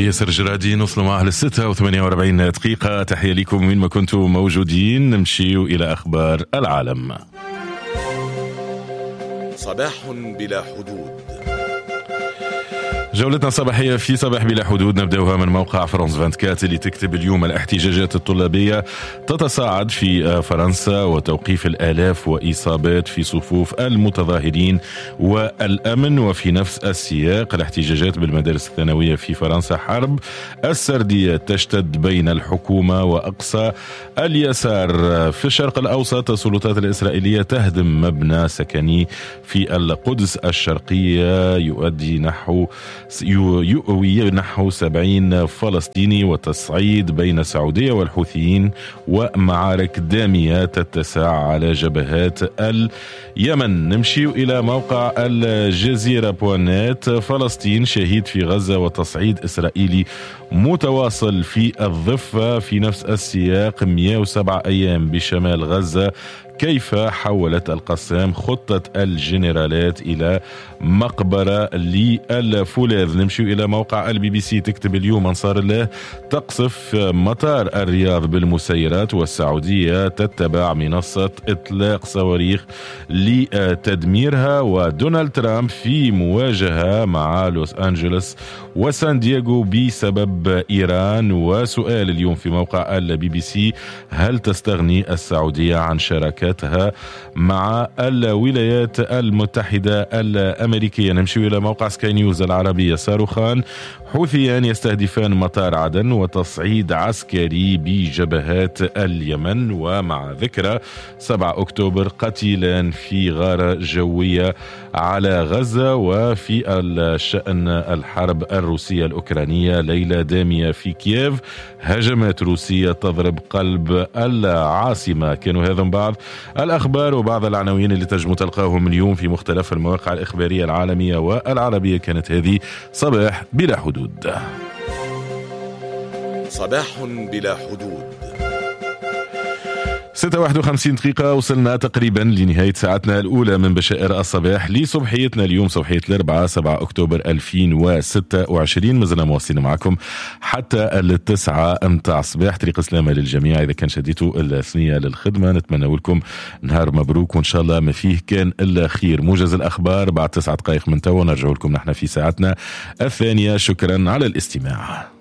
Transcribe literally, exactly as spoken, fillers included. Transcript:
ياسر جرادي نوصلوا معه للستة وثمانية وأربعين دقيقة. تحية لكم وين ما كنتم موجودين. نمشي إلى أخبار العالم. صباح بلا حدود. جولتنا الصباحية في صباح بلا حدود نبدأها من موقع فرانس أربعة وعشرين اللي تكتب اليوم: الاحتجاجات الطلابية تتصاعد في فرنسا وتوقيف الآلاف وإصابات في صفوف المتظاهرين والأمن. وفي نفس السياق الاحتجاجات بالمدارس الثانوية في فرنسا، حرب السردية تشتد بين الحكومة وأقصى اليسار. في الشرق الأوسط السلطات الإسرائيلية تهدم مبنى سكني في القدس الشرقية يؤدي نحو يؤوي نحو سبعين فلسطيني، وتصعيد بين السعودية والحوثيين ومعارك دامية تتسع على جبهات اليمن. نمشي إلى موقع الجزيرة بوانات: فلسطين شهيد في غزة وتصعيد إسرائيلي متواصل في الضفة. في نفس السياق مئة وسبعة أيام بشمال غزة، كيف حولت القسام خطة الجنرالات إلى مقبرة للفولاذ. نمشي إلى موقع البي بي سي تكتب اليوم: أنصار الله تقصف مطار الرياض بالمسيرات، والسعودية تتبع منصة إطلاق صواريخ لتدميرها. ودونالد ترامب في مواجهة مع لوس أنجلوس وسان دييغو بسبب إيران. وسؤال اليوم في موقع البي بي سي: هل تستغني السعودية عن شراكاتها مع الولايات المتحدة الأمريكية؟ نمشي إلى موقع سكاي نيوز العربية: صاروخان حوثيان يستهدفان مطار عدن، وتصعيد عسكري بجبهات اليمن. ومع ذكرى سبعة أكتوبر قتيلان في غارة جوية على غزة. وفي الشأن الحرب الروسية الأوكرانية، ليلة دامية في كييف، هجمات روسية تضرب قلب العاصمة. كانوا هذا بعض الأخبار وبعض العناوين اللي تجمع تلقاهم اليوم في مختلف المواقع الإخبارية العالمية والعربية. كانت هذه صباح بلا حدود. صباح بلا حدود. ستة وواحد وخمسين دقيقة، وصلنا تقريبا لنهاية ساعتنا الأولى من بشائر الصباح لصبحيتنا اليوم، صبحية الأربعاء سبعة أكتوبر ألفين وستة وعشرين. مازلنا مواصلين معكم حتى التسعة متاع الصباح. طريق سلامة للجميع. إذا كان شديتوا الثنية للخدمة نتمنى لكم نهار مبروك، وإن شاء الله ما فيه كان إلا خير. موجز الأخبار بعد تسعة دقائق من توا، نرجع لكم نحن في ساعتنا الثانية. شكرا على الاستماع.